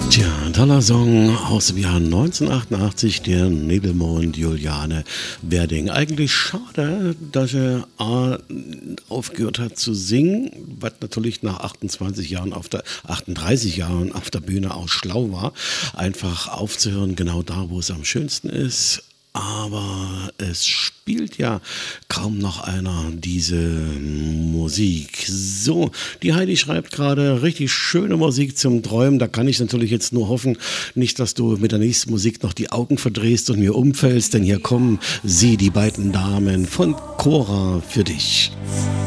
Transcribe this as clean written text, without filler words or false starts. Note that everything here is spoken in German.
Tja, ein toller Song aus dem Jahr 1988, der Nebelmond Juliane Werding. Eigentlich schade, dass er aufgehört hat zu singen, was natürlich nach 38 Jahren auf der Bühne auch schlau war, einfach aufzuhören, genau da, wo es am schönsten ist. Aber es spielt ja kaum noch einer diese Musik. So, die Heidi schreibt gerade richtig schöne Musik zum Träumen. Da kann ich natürlich jetzt nur hoffen, nicht, dass du mit der nächsten Musik noch die Augen verdrehst und mir umfällst, denn hier kommen sie, die beiden Damen von Cora, für dich.